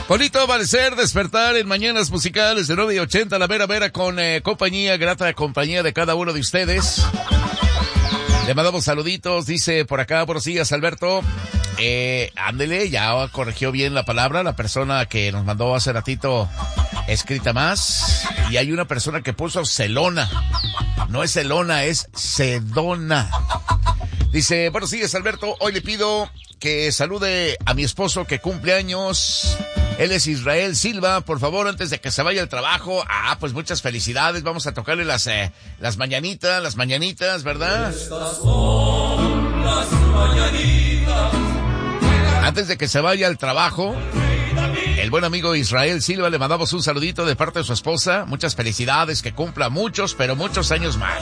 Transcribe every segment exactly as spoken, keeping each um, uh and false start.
Bonito amanecer, despertar en mañanas musicales de nueve y ochenta, la vera vera con eh, compañía, grata compañía de cada uno de ustedes. Le mandamos saluditos, dice por acá, buenos días Alberto. Eh, ándele, ya corrigió bien la palabra, la persona que nos mandó hace ratito escrita más. Y hay una persona que puso celona. No es celona, es sedona. Dice, buenos días Alberto, hoy le pido que salude a mi esposo que cumple años. Él es Israel Silva, por favor, antes de que se vaya al trabajo. Ah, pues muchas felicidades, vamos a tocarle las, eh, las mañanitas, las mañanitas, ¿verdad? Estas son las mañanitas. Antes de que se vaya al trabajo, el buen amigo Israel Silva, le mandamos un saludito de parte de su esposa. Muchas felicidades, que cumpla muchos, pero muchos años más.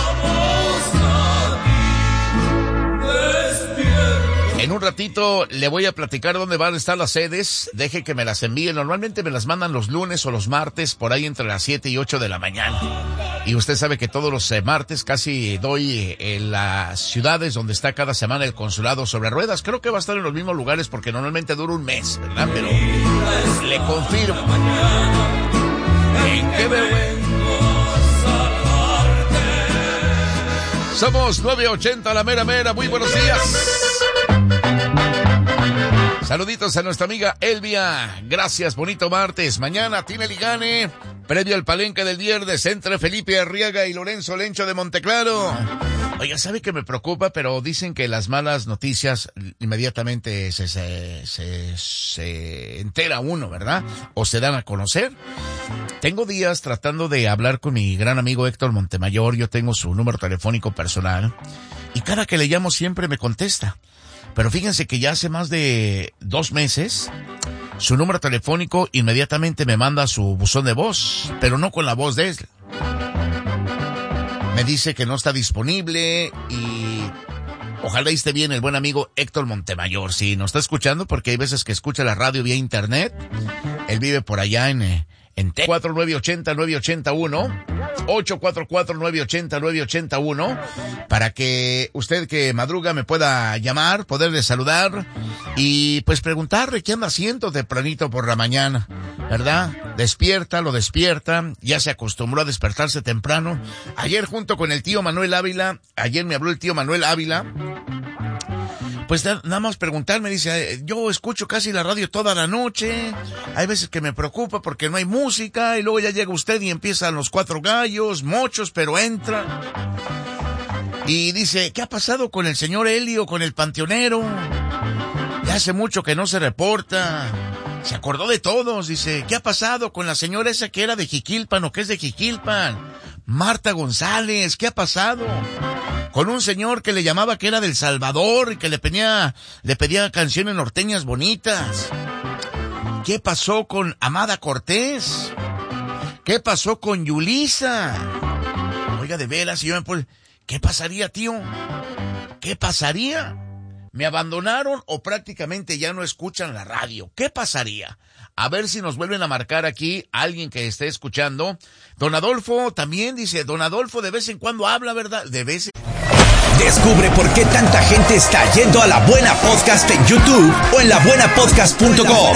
En un ratito le voy a platicar dónde van a estar las sedes. Deje que me las envíen. Normalmente me las mandan los lunes o los martes, por ahí entre las siete y ocho de la mañana. Y usted sabe que todos los eh, martes casi doy en las ciudades donde está cada semana el consulado sobre ruedas. Creo que va a estar en los mismos lugares porque normalmente dura un mes, ¿verdad? Pero le confirmo. ¿En qué me vengo a salvarte? Somos nueve ochenta, la mera mera. Muy buenos días. Saluditos a nuestra amiga Elvia. Gracias, bonito martes. Mañana tiene Ligane, previo al palenque del viernes entre Felipe Arriaga y Lorenzo Lencho de Monteclaro. Oiga, sabe que me preocupa, pero dicen que las malas noticias inmediatamente se, se, se, se entera uno, ¿verdad? O se dan a conocer. Tengo días tratando de hablar con mi gran amigo Héctor Montemayor. Yo tengo su número telefónico personal y cada que le llamo siempre me contesta. Pero fíjense que ya hace más de dos meses, su número telefónico inmediatamente me manda su buzón de voz, pero no con la voz de él. Me dice que no está disponible y ojalá esté bien el buen amigo Héctor Montemayor. Sí, nos está escuchando porque hay veces que escucha la radio vía internet. Él vive por allá en... Eh, En cuatro nueve ocho cero nueve ocho uno, ocho cuatro cuatro nueve ocho cero nueve ocho uno, para que usted que madruga me pueda llamar, poderle saludar y pues preguntarle qué anda haciendo tempranito por la mañana, ¿verdad? Despierta, lo despierta, ya se acostumbró a despertarse temprano. Ayer junto con el tío Manuel Ávila, ayer me habló el tío Manuel Ávila, pues nada más preguntarme, dice, yo escucho casi la radio toda la noche, hay veces que me preocupa porque no hay música, y luego ya llega usted y empiezan los cuatro gallos, mochos, pero entra. Y dice, ¿qué ha pasado con el señor Helio, con el panteonero? Ya hace mucho que no se reporta. Se acordó de todos, dice, ¿qué ha pasado con la señora esa que era de Jiquilpan o que es de Jiquilpan? Marta González, ¿qué ha pasado? Con un señor que le llamaba que era del Salvador y que le pedía, le pedía canciones norteñas bonitas. ¿Qué pasó con Amada Cortés? ¿Qué pasó con Yulisa? Oiga, de veras, yo me puse, ¿qué pasaría, tío? ¿Qué pasaría? ¿Me abandonaron o prácticamente ya no escuchan la radio? ¿Qué pasaría? A ver si nos vuelven a marcar aquí alguien que esté escuchando. Don Adolfo también dice, Don Adolfo de vez en cuando habla, ¿verdad? De vez en... Descubre por qué tanta gente está yendo a La Buena Podcast en YouTube o en la buena podcast punto com.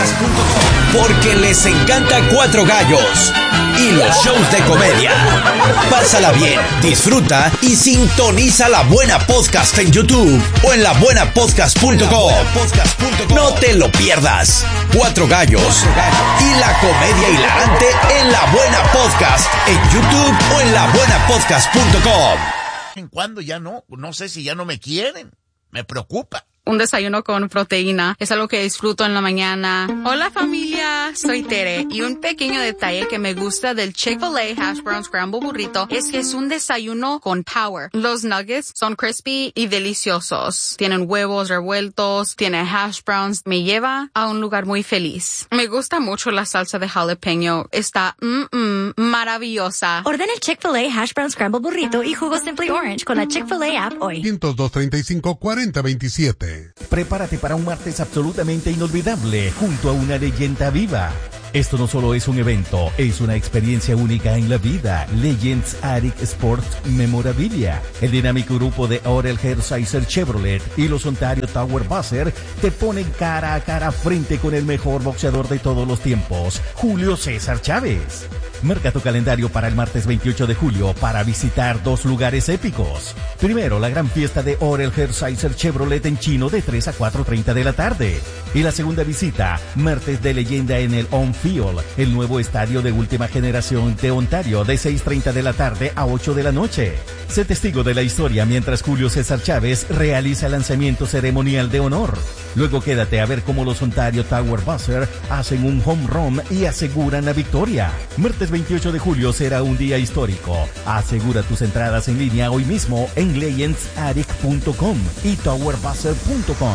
Porque les encanta Cuatro Gallos y los shows de comedia. Pásala bien, disfruta y sintoniza La Buena Podcast en YouTube o en la buena podcast punto com. No te lo pierdas. Cuatro Gallos y la comedia hilarante en La Buena Podcast en YouTube o en la buena podcast punto com. En cuando ya no, no sé si ya no me quieren, me preocupa. Un desayuno con proteína es algo que disfruto en la mañana. Hola familia, soy Tere y un pequeño detalle que me gusta del Chick-fil-A Hash Brown Scramble Burrito es que es un desayuno con power. Los nuggets son crispy y deliciosos. Tienen huevos revueltos, tienen hash browns. Me lleva a un lugar muy feliz. Me gusta mucho la salsa de jalapeño. Está mm, mm, maravillosa. Ordena el Chick-fil-A Hash Brown Scramble Burrito y jugo Simply Orange con la Chick-fil-A app hoy. ciento dos, treinta y cinco, cuarenta, veintisiete. Prepárate para un martes absolutamente inolvidable junto a una leyenda viva. Esto no solo es un evento, es una experiencia única en la vida. Legends Attic Sports Memorabilia, el dinámico grupo de Orel Hershiser Chevrolet y los Ontario Tower Buzzer te ponen cara a cara frente con el mejor boxeador de todos los tiempos, Julio César Chávez. Marca tu calendario para el martes veintiocho de julio para visitar dos lugares épicos. Primero, la gran fiesta de Orel Hershiser Chevrolet en Chino de tres a cuatro treinta de la tarde. Y la segunda visita, martes de leyenda en el On Field, el nuevo estadio de última generación de Ontario de seis treinta de la tarde a ocho de la noche. Sé testigo de la historia mientras Julio César Chávez realiza el lanzamiento ceremonial de honor. Luego quédate a ver cómo los Ontario Tower Buzzer hacen un home run y aseguran la victoria. Martes veintiocho de julio será un día histórico. Asegura tus entradas en línea hoy mismo en legends attic punto com y tower buzzer punto com.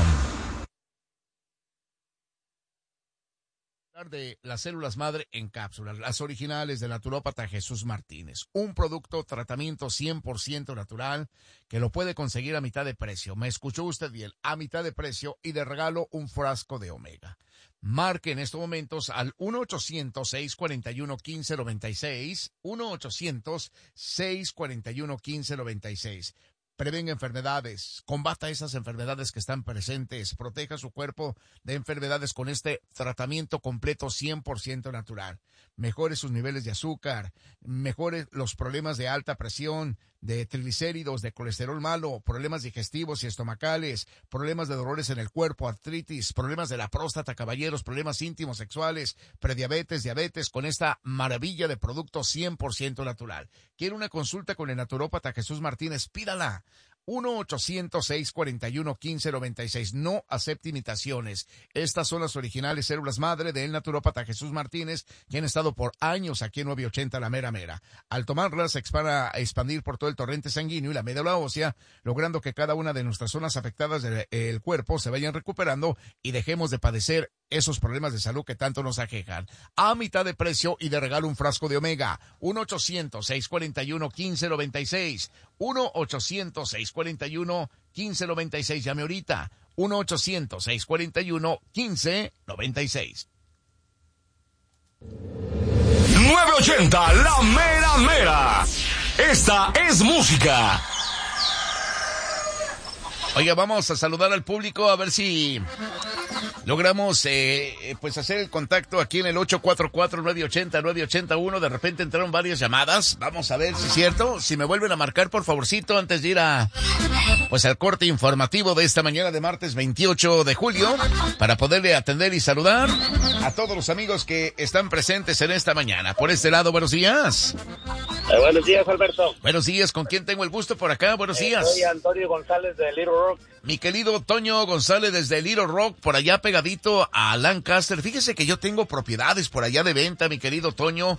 De las células madre en cápsulas, las originales del naturópata Jesús Martínez, un producto tratamiento cien por ciento natural que lo puede conseguir a mitad de precio. Me escuchó usted bien, a mitad de precio y de regalo un frasco de omega. Marque en estos momentos al uno ochocientos, seiscientos cuarenta y uno, quince noventa y seis, uno ochocientos, seiscientos cuarenta y uno, quince noventa y seis. Prevenga enfermedades, combata esas enfermedades que están presentes, proteja su cuerpo de enfermedades con este tratamiento completo cien por ciento natural. Mejore sus niveles de azúcar, mejore los problemas de alta presión, de triglicéridos, de colesterol malo, problemas digestivos y estomacales, problemas de dolores en el cuerpo, artritis, problemas de la próstata, caballeros, problemas íntimos sexuales, prediabetes, diabetes, con esta maravilla de producto cien por ciento natural. ¿Quiere una consulta con el naturópata Jesús Martínez? Pídala. uno ochocientos, seiscientos cuarenta y uno, quince noventa y seis. No acepte imitaciones. Estas son las originales células madre del naturópata Jesús Martínez, que han estado por años aquí en novecientos ochenta La Mera Mera. Al tomarlas se van a expandir por todo el torrente sanguíneo y la médula ósea, logrando que cada una de nuestras zonas afectadas del cuerpo se vayan recuperando y dejemos de padecer esos problemas de salud que tanto nos aquejan. A mitad de precio y de regalo un frasco de omega. uno ochocientos, seiscientos cuarenta y uno, quince noventa y seis. uno ochocientos, seiscientos cuarenta y uno, quince noventa y seis. Llame ahorita. uno ochocientos, seiscientos cuarenta y uno, quince noventa y seis. novecientos ochenta La Mera Mera. Esta es música. Oiga, vamos a saludar al público a ver si logramos eh, pues hacer el contacto aquí en el ocho cuatro cuatro, nueve ocho cero, nueve ocho uno. De repente entraron varias llamadas. Vamos a ver si es cierto. Si me vuelven a marcar, por favorcito, antes de ir a pues al corte informativo de esta mañana de martes veintiocho de julio, para poderle atender y saludar a todos los amigos que están presentes en esta mañana. Por este lado, buenos días. Eh, buenos días, Alberto. Buenos días, ¿con quién tengo el gusto por acá? Buenos eh, días. Soy Antonio González de Little Rock. Mi querido Toño González desde Little Rock, por allá pegadito a Lancaster. Fíjese que yo tengo propiedades por allá de venta, mi querido Toño,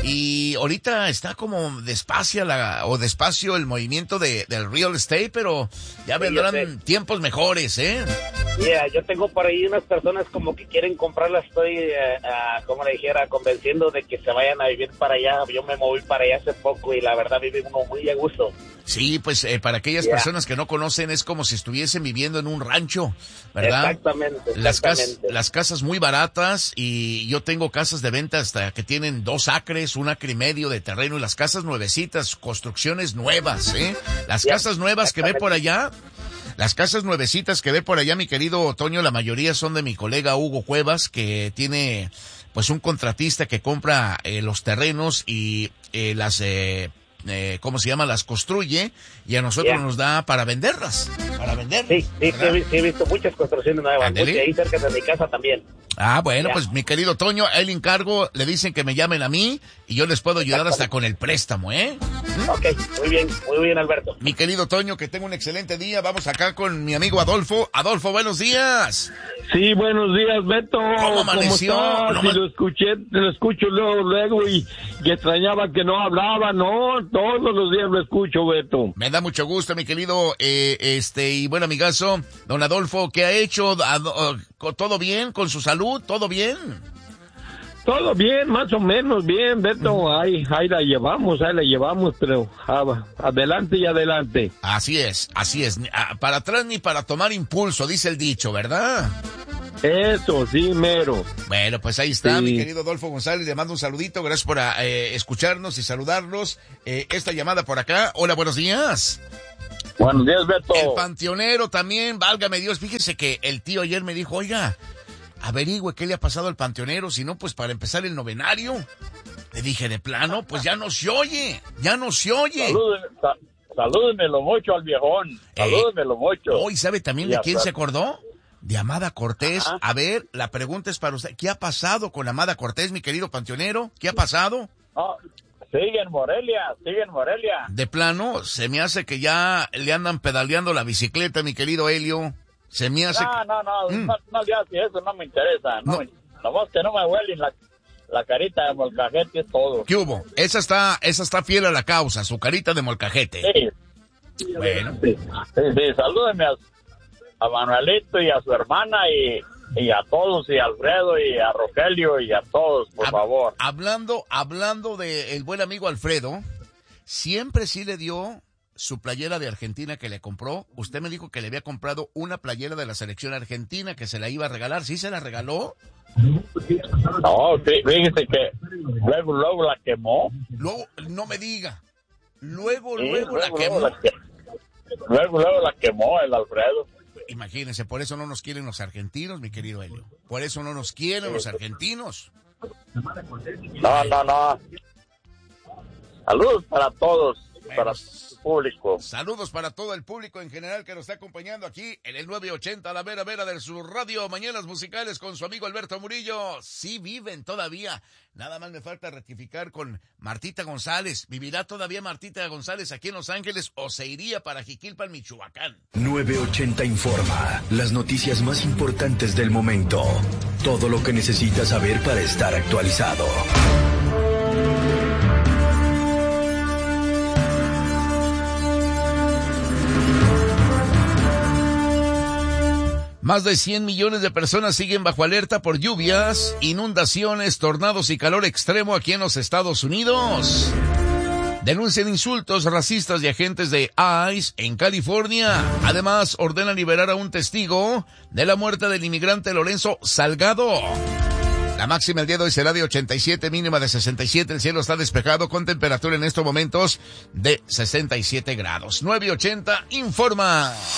y ahorita está como despacio la, o despacio el movimiento de, del real estate, pero ya sí, vendrán tiempos mejores, ¿eh? Yeah, yo tengo por ahí unas personas como que quieren comprarla, estoy, uh, uh, como le dijera, convenciendo de que se vayan a vivir para allá. Yo me moví para allá hace poco y la verdad vive uno muy a gusto. Sí, pues eh, para aquellas yeah. personas que no conocen es como si estuviesen viviendo en un rancho, ¿verdad? Exactamente. exactamente. Las, cas- las casas muy baratas, y yo tengo casas de venta hasta que tienen dos acres, un acre y medio de terreno, y las casas nuevecitas, construcciones nuevas, ¿eh? Las yeah. casas nuevas que ve por allá, las casas nuevecitas que ve por allá, mi querido Otoño, la mayoría son de mi colega Hugo Cuevas, que tiene pues un contratista que compra eh, los terrenos y eh, las... Eh, Eh, ¿cómo se llama? Las construye y a nosotros yeah. nos da para venderlas, para vender. Sí, sí, sí, sí, he visto muchas construcciones nuevas, muchas, ahí cerca de mi casa también. Ah, bueno, yeah. pues mi querido Toño, el encargo, le dicen que me llamen a mí y yo les puedo ayudar hasta con el préstamo, ¿eh? ¿Mm? Ok, muy bien, muy bien, Alberto. Mi querido Toño, que tenga un excelente día. Vamos acá con mi amigo Adolfo. Adolfo, buenos días. Sí, buenos días, Beto. ¿Cómo amaneció? ¿Cómo no sí, man... lo escuché, lo escucho luego, luego y que extrañaba que no hablaba, no, todos los días lo escucho, Beto. Me da mucho gusto, mi querido, eh, este, y buen amigazo, don Adolfo, ¿qué ha hecho? ¿Todo bien con su salud? ¿Todo bien? Todo bien, más o menos bien, Beto, ahí, ahí la llevamos, ahí la llevamos, pero ah, adelante y adelante. Así es, así es, para atrás ni para tomar impulso, dice el dicho, ¿verdad? Eso, sí, mero. Bueno, pues ahí está, sí. mi querido Adolfo González, le mando un saludito, gracias por eh, escucharnos y saludarnos. Eh, esta llamada por acá, hola, buenos días. Buenos días, Beto. El panteonero también, válgame Dios, fíjese que el tío ayer me dijo, oiga, averigüe qué le ha pasado al panteonero, si no, pues para empezar el novenario. Le dije, de plano, pues ya no se oye, ya no se oye. Salúdenme, sa salúdenmelo mucho al viejón, salúdenmelo eh, mucho. Hoy, ¿sabe también de quién se acordó? De Amada Cortés. Ajá. A ver, la pregunta es para usted, ¿qué ha pasado con Amada Cortés, mi querido panteonero? ¿Qué ha pasado? No, sigue en Morelia, sigue en Morelia. De plano, se me hace que ya le andan pedaleando la bicicleta, mi querido Helio. Se me hace... No, que... no, no, mm. no, no le hace eso, no me interesa. No, no. Nomás que no me huelen la, la carita de molcajete, es todo. ¿Qué hubo? Esa está, esa está fiel a la causa, su carita de molcajete. Sí. Bueno. Sí, sí, sí. Salúdenme a, a Manuelito y a su hermana y, y a todos, y a Alfredo y a Rogelio y a todos, por Hab favor. Hablando, hablando de el buen amigo Alfredo, siempre sí le dio su playera de Argentina que le compró. Usted me dijo que le había comprado una playera de la selección argentina que se la iba a regalar. ¿Sí se la regaló? No, sí, fíjese que luego, luego la quemó. Luego, no me diga. Luego, Sí, luego, luego la quemó. Luego la, que... luego, luego la quemó el Alfredo. Imagínense, por eso no nos quieren los argentinos, mi querido Helio. Por eso no nos quieren los argentinos. No, no, no. Saludos para todos, bueno, para el público. Saludos para todo el público en general que nos está acompañando aquí en el nueve ochenta, la vera vera de su radio, Mañanas Musicales con su amigo Alberto Murillo. Sí viven todavía. Nada más me falta rectificar con Martita González. ¿Vivirá todavía Martita González aquí en Los Ángeles o se iría para Jiquilpan, Michoacán? nueve ochenta Informa. Las noticias más importantes del momento. Todo lo que necesitas saber para estar actualizado. Más de cien millones de personas siguen bajo alerta por lluvias, inundaciones, tornados y calor extremo aquí en los Estados Unidos. Denuncian insultos racistas de agentes de ICE en California. Además, ordenan liberar a un testigo de la muerte del inmigrante Lorenzo Salgado. La máxima el día de hoy será de ochenta y siete, mínima de sesenta y siete. El cielo está despejado con temperatura en estos momentos de sesenta y siete grados. nueve ochenta informa.